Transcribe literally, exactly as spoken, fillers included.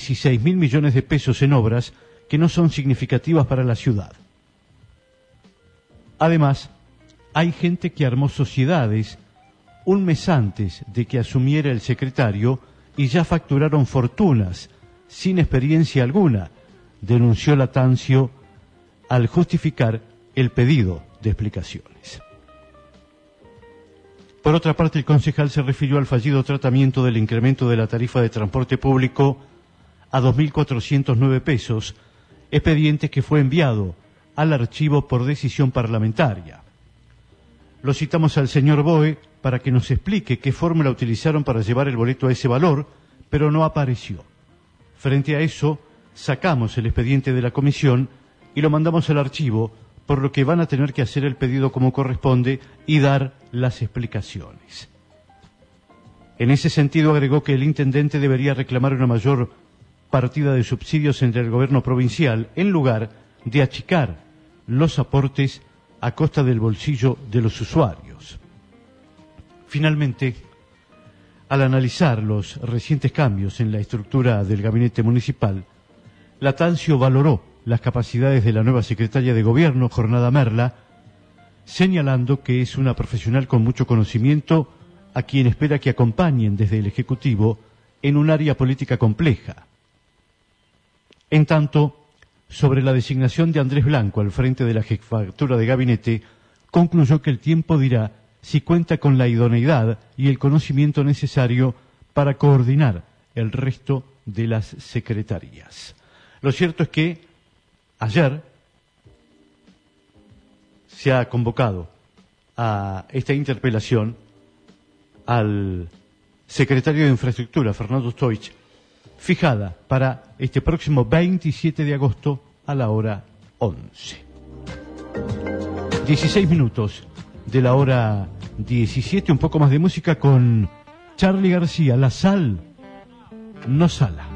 dieciséis mil millones de pesos en obras que no son significativas para la ciudad. Además, hay gente que armó sociedades un mes antes de que asumiera el secretario y ya facturaron fortunas sin experiencia alguna, denunció Latancio al justificar el pedido de explicaciones. Por otra parte, el concejal se refirió al fallido tratamiento del incremento de la tarifa de transporte público a dos mil cuatrocientos nueve pesos, expediente que fue enviado al archivo por decisión parlamentaria. Lo citamos al señor Boe para que nos explique qué fórmula utilizaron para llevar el boleto a ese valor, pero no apareció. Frente a eso, sacamos el expediente de la comisión y lo mandamos al archivo, por lo que van a tener que hacer el pedido como corresponde y dar las explicaciones. En ese sentido, agregó que el intendente debería reclamar una mayor partida de subsidios entre el gobierno provincial, en lugar de achicar los aportes a costa del bolsillo de los usuarios. Finalmente, al analizar los recientes cambios en la estructura del gabinete municipal, Latancio valoró las capacidades de la nueva secretaria de Gobierno, Jornada Merla, señalando que es una profesional con mucho conocimiento a quien espera que acompañen desde el Ejecutivo en un área política compleja. En tanto, sobre la designación de Andrés Blanco al frente de la jefatura de gabinete, concluyó que el tiempo dirá si cuenta con la idoneidad y el conocimiento necesario para coordinar el resto de las secretarías. Lo cierto es que ayer se ha convocado a esta interpelación al secretario de Infraestructura, Fernando Stoich, fijada para este próximo veintisiete de agosto a la hora once. dieciséis minutos de la hora diecisiete, un poco más de música con Charly García, La Sal no sala.